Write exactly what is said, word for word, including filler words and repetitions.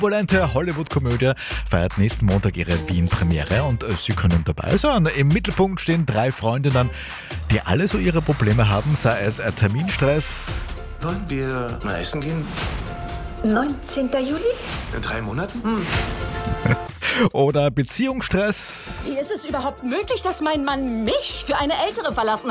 opulente Hollywood-Komödie feiert nächsten Montag ihre Wien-Premiere und äh, Sie können dabei sein. Im Mittelpunkt stehen drei Freundinnen, die alle so ihre Probleme haben, sei es äh, Terminstress. Wollen wir mal essen gehen? neunzehnten Juli? In drei Monaten? Hm. Oder Beziehungsstress. Wie ist es überhaupt möglich, dass mein Mann mich für eine ältere verlassen